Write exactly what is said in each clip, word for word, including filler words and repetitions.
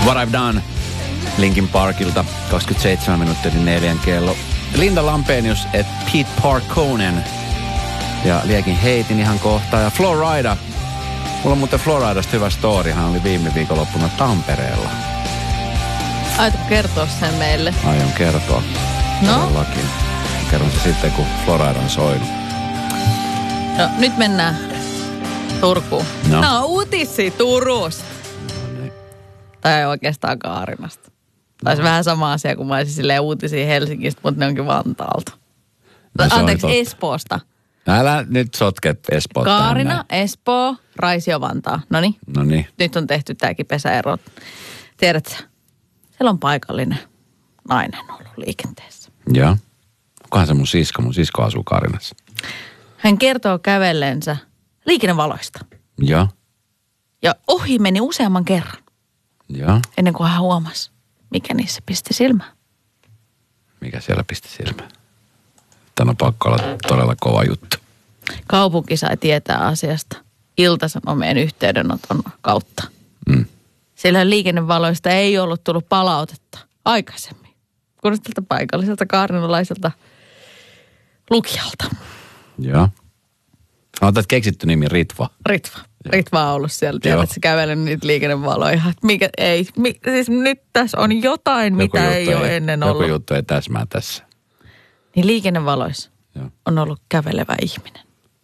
What I've Done Linkin Parkilta, kaksikymmentäseitsemän minuuttia neljän kello. Linda Lampenius et Pete Parkonen. Ja liekin heitin ihan kohta. Ja Florida. Mulla on muuten Floridasta hyvä story. Hän oli viime viikonloppuna Tampereella. Aiotko kertoa sen meille? Aion kertoa. No? Todellakin. Kerron se sitten, kun Florida on soinut. No, nyt mennään Turkuun. No, no uutisi Turusta. no niin. Tai oikeastaan Kaarinasta. Taisi no. vähän sama asia, kun mä olisin silleen uutisia Helsingistä, mutta ne onkin Vantaalta. No, Anteeksi, Espoosta. Älä nyt sotke Espoota. Kaarina, tänne. Espoo, Raisio, Vantaa. Noniin. No niin. Nyt on tehty tääkin pesäero. Tiedätkö, siellä on paikallinen nainen ollut liikenteessä. Joo. Onkohan se mun sisko? Mun sisko asuu Kaarinassa. Hän kertoo kävellensä liikennevaloista. Joo. Ja ohi meni useamman kerran. Joo. Ennen kuin hän huomasi, mikä niissä pisti silmään. Mikä siellä pisti silmään? Tämä on pakko olla todella kova juttu. Kaupunki sai tietää asiasta Ilta-Sanomien yhteydenoton kautta. Mm. Sillä liikennevaloista ei ollut tullut palautetta aikaisemmin. Kun tältä paikalliselta kaarinalaiselta lukijalta. Joo. Olet keksitty nimi Ritva. Ritva. Ritva on ollut siellä. Tiedät, että se kävelee niitä liikennevaloja. Mikä, ei, mi, siis nyt tässä on jotain, joku mitä ei ole ei, ennen joku ollut. Joku juttu ei täsmää tässä. Niin liikennevaloissa Joo. on ollut kävelevä ihminen.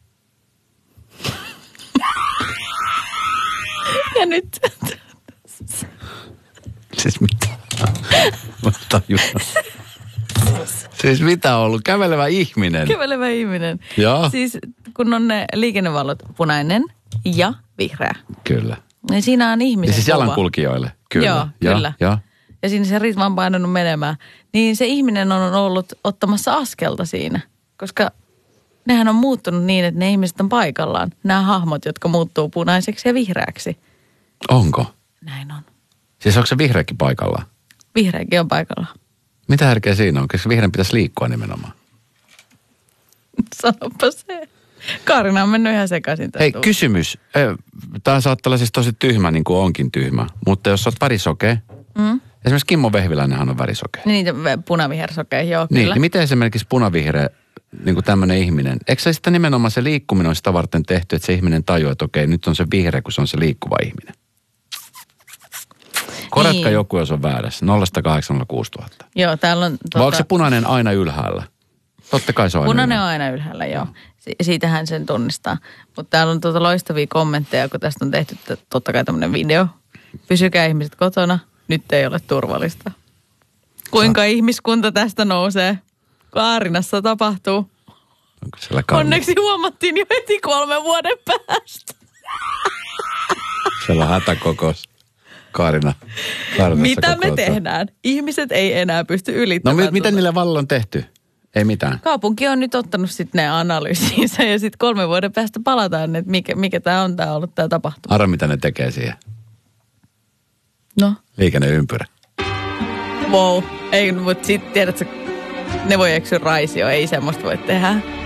Ja nyt... Siis mitä? Siis mitä on ollut? Kävelevä ihminen? Kävelevä ihminen. Joo. Siis kun on ne liikennevalot punainen ja vihreä. Kyllä. Niin siinä on ihmisen ja siis kuva. jalankulkijoille? Kyllä. Joo, ja, kyllä. Ja. ja siinä se Ritva on painanut menemään. Niin se ihminen on ollut ottamassa askelta siinä. Koska nehän on muuttunut niin, että ne ihmiset on paikallaan. Nämä hahmot, jotka muuttuu punaiseksi ja vihreäksi. Onko? Näin on. Siis onko se vihreäkin paikallaan? Vihreäkin on paikallaan. Mitä härkeä siinä on? Koska vihreän pitäisi liikkua nimenomaan. Sanoppa se. Kaarina on mennyt ihan sekaisin. Hei, tulla. Kysymys. Tämä saattaa olla siis tosi tyhmä, niin kuin onkin tyhmä. Mutta jos olet värisokea, mm. esimerkiksi Kimmo Vehviläinenhän on värisokea. Niin, niitä punavihersokea, joo, niin, kyllä. Niin, miten esimerkiksi punavihreä, niin kuin tämmöinen ihminen, eikö se sitten nimenomaan se liikkuminen on sitä varten tehty, että se ihminen tajuaa, että okei, nyt on se vihreä, kun se on se liikkuva ihminen. Korjatkaa niin. Joku, jos on väärässä. nolla kahdeksan nolla kuusi tuhatta. Joo, täällä on... Tuota... Vai onko se punainen aina ylhäällä? Totta kai se on punainen aina on aina ylhäällä, joo. Si- siitähän sen tunnistaa. Mutta täällä on tuota loistavia kommentteja, kun tästä on tehty t- totta kai tämmöinen video. Pysykää ihmiset kotona, nyt ei ole turvallista. Kuinka Sa- ihmiskunta tästä nousee? Kaarinassa tapahtuu. Onko siellä Kaarina? Onneksi huomattiin jo heti kolmen vuoden päästä. Siellä on hätäkokous. Kaarina. Kaarinassa mitä me kokoutua. Tehdään? Ihmiset ei enää pysty ylittämään. No mit, mitä niille vallalla on tehty? Ei mitään. Kaupunki on nyt ottanut sitten ne analyysiinsä ja sitten kolmen vuoden päästä palataan, että mikä, mikä tämä on tämä ollut tämä tapahtuma. Arra, mitä ne tekee siihen? No? Liikenneympyrä. Wow. Ei, mutta sitten tiedätkö, ne voi eksyä Raisio, ei semmoista voi tehdä.